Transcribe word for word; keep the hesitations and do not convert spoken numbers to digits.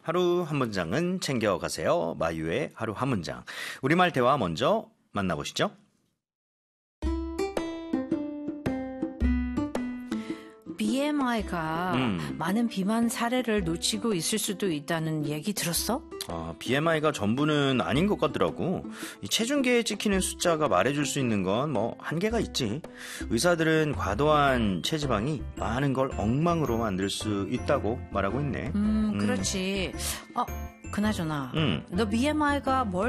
하루 한 문장은 챙겨가세요. 마유의 하루 한 문장. 우리말 대화 먼저 만나보시죠. 비엠아이가 음. 많은 비만 사례를 놓치고 있을 수도 있다는 얘기 들었어? 아, 비엠아이가 전부는 아닌 것 같더라고. 이 체중계에 찍히는 숫자가 말해줄 수 있는 건 뭐 한계가 있지. 의사들은 과도한 체지방이 많은 걸 엉망으로 만들 수 있다고 말하고 있네. 음, 그렇지. 음. 어, 그나저나 음. 너 비엠아이가 뭘